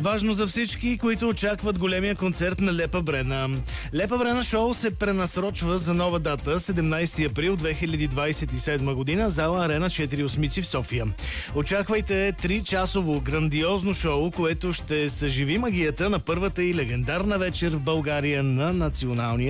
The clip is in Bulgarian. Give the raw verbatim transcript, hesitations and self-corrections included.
Важно за всички, които очакват големия концерт на Лепа Брена. Лепа Брена шоу се пренасрочва за нова дата, седемнайсети април две хиляди двайсет и седма година, зала Арена четири осмици в София. Очаквайте три-часово грандиозно шоу, което ще съживи магията на първата и легендарна вечер в България на националния